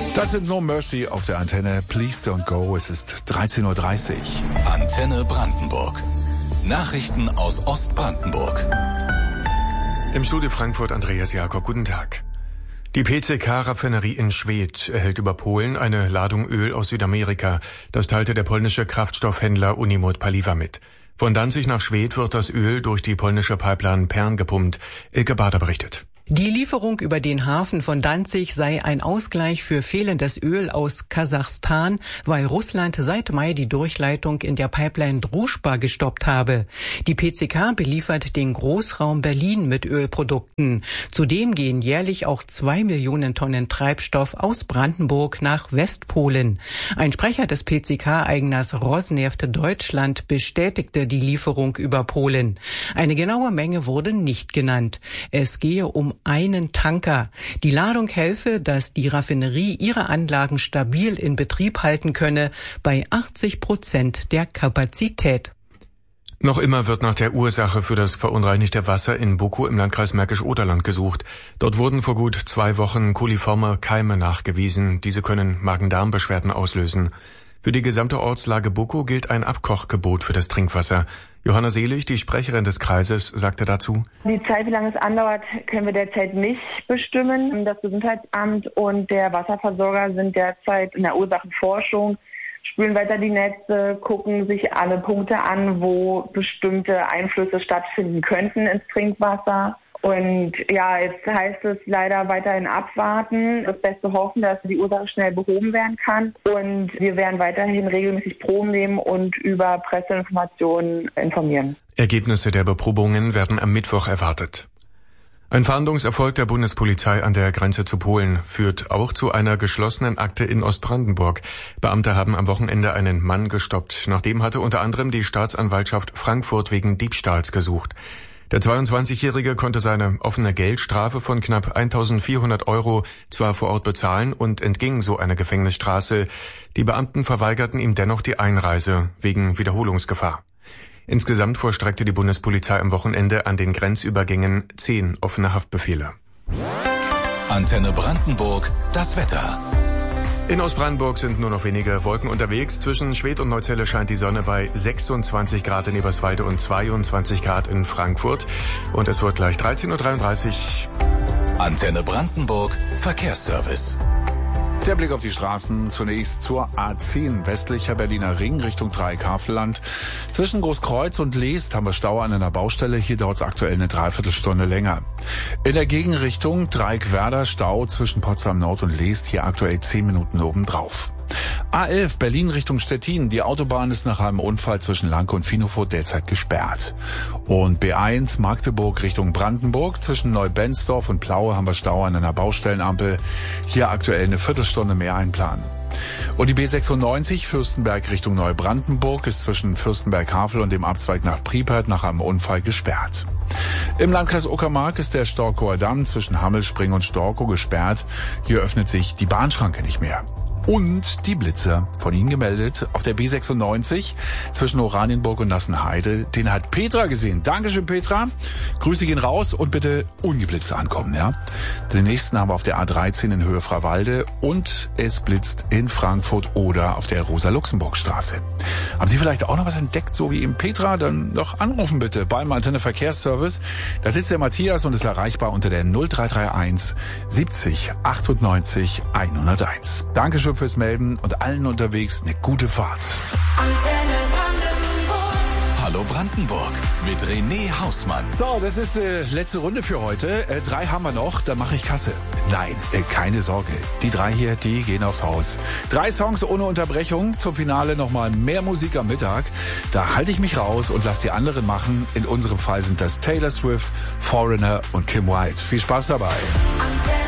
Das sind No Mercy auf der Antenne. Please don't go. Es ist 13:30 Uhr. Antenne Brandenburg. Nachrichten aus Ostbrandenburg. Im Studio Frankfurt Andreas Jakob. Guten Tag. Die PCK-Raffinerie in Schwedt erhält über Polen eine Ladung Öl aus Südamerika. Das teilte der polnische Kraftstoffhändler Unimot Paliwa mit. Von Danzig nach Schwedt wird das Öl durch die polnische Pipeline Pern gepumpt. Ilke Bader berichtet. Die Lieferung über den Hafen von Danzig sei ein Ausgleich für fehlendes Öl aus Kasachstan, weil Russland seit Mai die Durchleitung in der Pipeline Druschba gestoppt habe. Die PCK beliefert den Großraum Berlin mit Ölprodukten. Zudem gehen jährlich auch 2 Millionen Tonnen Treibstoff aus Brandenburg nach Westpolen. Ein Sprecher des PCK-Eigners Rosneft Deutschland bestätigte die Lieferung über Polen. Eine genaue Menge wurde nicht genannt. Es gehe um einen Tanker. Die Ladung helfe, dass die Raffinerie ihre Anlagen stabil in Betrieb halten könne, bei 80% der Kapazität. Noch immer wird nach der Ursache für das verunreinigte Wasser in Buckow im Landkreis Märkisch-Oderland gesucht. Dort wurden vor gut 2 Wochen koliforme Keime nachgewiesen. Diese können Magen-Darm-Beschwerden auslösen. Für die gesamte Ortslage Buckow gilt ein Abkochgebot für das Trinkwasser. Johanna Selig, die Sprecherin des Kreises, sagte dazu: Die Zeit, wie lange es andauert, können wir derzeit nicht bestimmen. Das Gesundheitsamt und der Wasserversorger sind derzeit in der Ursachenforschung, spülen weiter die Netze, gucken sich alle Punkte an, wo bestimmte Einflüsse stattfinden könnten ins Trinkwasser. Und ja, jetzt heißt es leider weiterhin abwarten, das Beste hoffen, dass die Ursache schnell behoben werden kann. Und wir werden weiterhin regelmäßig Proben nehmen und über Presseinformationen informieren. Ergebnisse der Beprobungen werden am Mittwoch erwartet. Ein Fahndungserfolg der Bundespolizei an der Grenze zu Polen führt auch zu einer geschlossenen Akte in Ostbrandenburg. Beamte haben am Wochenende einen Mann gestoppt. Nach dem hatte unter anderem die Staatsanwaltschaft Frankfurt wegen Diebstahls gesucht. Der 22-Jährige konnte seine offene Geldstrafe von knapp 1.400 € zwar vor Ort bezahlen und entging so einer Gefängnisstraße. Die Beamten verweigerten ihm dennoch die Einreise wegen Wiederholungsgefahr. Insgesamt vollstreckte die Bundespolizei am Wochenende an den Grenzübergängen 10 offene Haftbefehle. Antenne Brandenburg, das Wetter. In Ostbrandenburg sind nur noch wenige Wolken unterwegs. Zwischen Schwedt und Neuzelle scheint die Sonne bei 26 Grad in Eberswalde und 22 Grad in Frankfurt. Und es wird gleich 13:33 Uhr. Antenne Brandenburg, Verkehrsservice. Der Blick auf die Straßen zunächst zur A10 westlicher Berliner Ring Richtung Dreieck-Havelland. Zwischen Großkreuz und Leest haben wir Stau an einer Baustelle. Hier dauert es aktuell eine Dreiviertelstunde länger. In der Gegenrichtung Dreieck-Werder Stau zwischen Potsdam Nord und Leest. Hier aktuell 10 Minuten obendrauf. A11 Berlin Richtung Stettin. Die Autobahn ist nach einem Unfall zwischen Lanke und Finofurt derzeit gesperrt. Und B1 Magdeburg Richtung Brandenburg. Zwischen Neubensdorf und Plaue haben wir Stau an einer Baustellenampel. Hier aktuell eine Viertelstunde mehr einplanen. Und die B96 Fürstenberg Richtung Neubrandenburg ist zwischen Fürstenberg-Havel und dem Abzweig nach Priepert nach einem Unfall gesperrt. Im Landkreis Uckermark ist der Storkower Damm zwischen Hammelspring und Storkow gesperrt. Hier öffnet sich die Bahnschranke nicht mehr. Und die Blitzer, von Ihnen gemeldet, auf der B96 zwischen Oranienburg und Nassenheide. Den hat Petra gesehen. Dankeschön, Petra. Grüße gehen raus und bitte ungeblitzt ankommen, ja. Den nächsten haben wir auf der A13 in Höhe Freiwalde und es blitzt in Frankfurt oder auf der Rosa-Luxemburg-Straße. Haben Sie vielleicht auch noch was entdeckt, so wie eben Petra? Dann doch anrufen bitte beim Antenne Verkehrsservice. Da sitzt der Matthias und ist erreichbar unter der 0331 70 98 101. Dankeschön fürs Melden und allen unterwegs eine gute Fahrt. Hallo Brandenburg mit René Hausmann. So, das ist letzte Runde für heute. 3 haben wir noch, dann mache ich Kasse. Nein, keine Sorge. Die 3 hier, die gehen aufs Haus. 3 Songs ohne Unterbrechung. Zum Finale nochmal mehr Musik am Mittag. Da halte ich mich raus und lasse die anderen machen. In unserem Fall sind das Taylor Swift, Foreigner und Kim Wilde. Viel Spaß dabei.